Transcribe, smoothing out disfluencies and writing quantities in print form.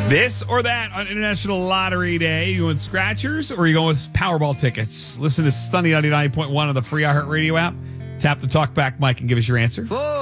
This or that on International Lottery Day. You going with scratchers or you going with Powerball tickets? Listen to Sunny 99.1 on the free iHeartRadio app. Tap the talkback mic and give us your answer.